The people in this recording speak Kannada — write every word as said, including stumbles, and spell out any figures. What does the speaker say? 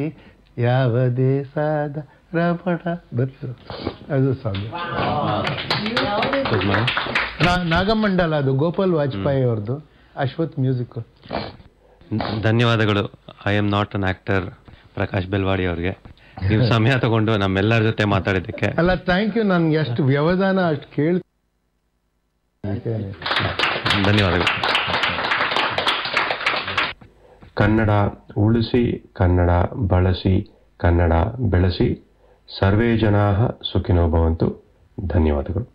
ಯಾವ ದೇಶದ ರಮಣ ಬರ್ತದೆ ಅದು ಸಾಂಗ್. ನಾಗಮಂಡಲ ಅದು ಗೋಪಾಲ್ ವಾಜಪೇಯಿ ಅವ್ರದ್ದು, ಅಶ್ವಥ್ ಮ್ಯೂಸಿಕ್. ಧನ್ಯವಾದಗಳು. I am not an actor Prakash Belwadi ಅವ್ರಿಗೆ ನೀವು ಸಮಯ ತಗೊಂಡು ನಮ್ಮೆಲ್ಲರ ಜೊತೆ ಮಾತಾಡಿದ್ದಕ್ಕೆ. ಅಲ್ಲ, ಥ್ಯಾಂಕ್ ಯು. ನನ್ಗೆ ಎಷ್ಟು ವ್ಯವಧಾನ ಅಷ್ಟು ಕೇಳಿ ಧನ್ಯವಾದಗಳು. ಕನ್ನಡ ಉಳಿಸಿ, ಕನ್ನಡ ಬಳಸಿ, ಕನ್ನಡ ಬೆಳೆಸಿ. ಸರ್ವೇ ಜನಾಃ ಸುಖಿನೋ ಭವಂತು. ಧನ್ಯವಾದಗಳು.